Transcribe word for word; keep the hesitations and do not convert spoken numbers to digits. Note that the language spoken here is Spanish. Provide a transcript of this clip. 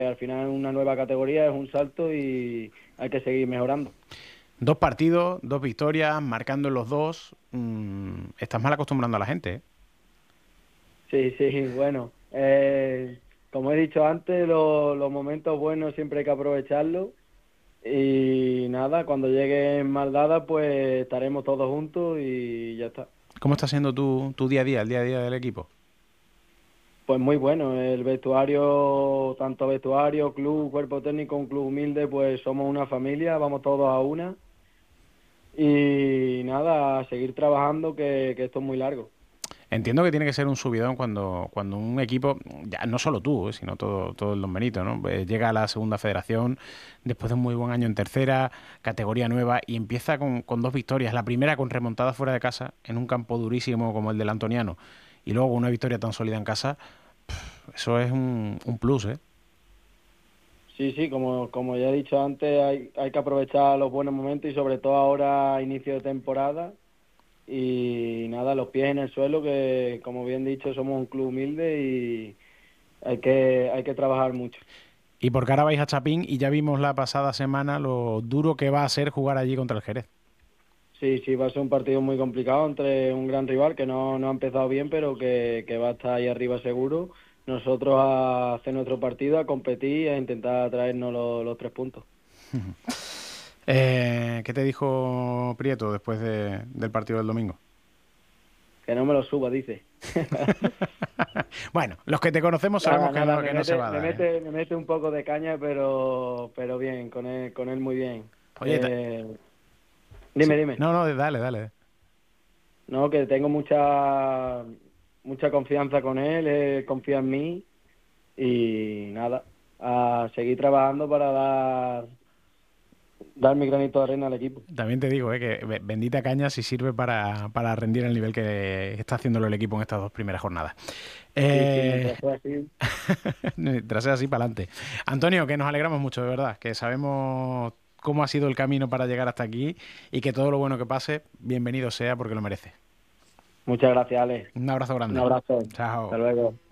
al final una nueva categoría es un salto y hay que seguir mejorando. Dos partidos, dos victorias, marcando en los dos. Mmm, estás mal acostumbrando a la gente, ¿eh? Sí, sí, bueno, eh, como he dicho antes, lo- los momentos buenos siempre hay que aprovecharlos y nada, cuando lleguen mal dadas, pues estaremos todos juntos y ya está. ¿Cómo está siendo tu, tu día a día, el día a día del equipo? Pues muy bueno, el vestuario, tanto vestuario, club, cuerpo técnico, un club humilde, pues somos una familia, vamos todos a una y nada, a seguir trabajando que, que esto es muy largo. Entiendo que tiene que ser un subidón cuando, cuando un equipo, ya no solo tú, eh, sino todo, todo el Don Benito, ¿no? Eh, llega a la segunda federación después de un muy buen año en tercera, categoría nueva, y empieza con, con dos victorias. La primera con remontada fuera de casa, en un campo durísimo como el del Antoniano, y luego una victoria tan sólida en casa. Eso es un, un plus, ¿eh? Sí, sí, como, como ya he dicho antes, hay, hay que aprovechar los buenos momentos y sobre todo ahora a inicio de temporada y nada, los pies en el suelo, que como bien dicho somos un club humilde y hay que, hay que trabajar mucho. Y porque ahora vais a Chapín y ya vimos la pasada semana lo duro que va a ser jugar allí contra el Jerez. Sí, sí, va a ser un partido muy complicado entre un gran rival que no, no ha empezado bien, pero que, que va a estar ahí arriba seguro. Nosotros a hacer nuestro partido, a competir, a intentar traernos los, los tres puntos. Eh, ¿qué te dijo Prieto después de- del partido del domingo? Que no me lo suba, dice. Bueno, los que te conocemos sabemos Nada, que nada, no, me que no se mete, va a me dar, ¿eh? mete, me mete un poco de caña, pero, pero bien, con él, con él muy bien. Oye, ta- Eh, sí. dime, dime. No, no, dale, dale. No, que tengo mucha, mucha confianza con él, él confía en mí y nada, a seguir trabajando para dar, dar mi granito de arena al equipo. También te digo, ¿eh? Que be- bendita caña si sirve para, para rendir el nivel que está haciéndolo el equipo en estas dos primeras jornadas. Sí, sí, Eh, mientras sea así. tras ser así, para adelante. Antonio, que nos alegramos mucho, de verdad, que sabemos cómo ha sido el camino para llegar hasta aquí y que todo lo bueno que pase, bienvenido sea porque lo merece. Muchas gracias, Alex. Un abrazo Un grande. abrazo. Hasta Chao. luego.